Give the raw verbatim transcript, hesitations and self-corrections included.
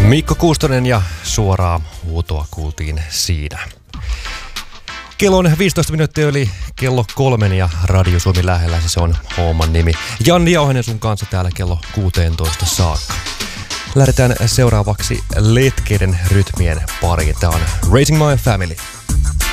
Mikko Kuustonen ja suoraa huutoa kuultiin siinä. Kello on viisitoista minuuttia yli kello kolmen ja Radio Suomi lähellä, se on homman nimi. Janni Jauhanen sun kanssa täällä kello kuusitoista saakka. Lähdetään seuraavaksi letkeiden rytmien pariin. Tää on Raising My Family.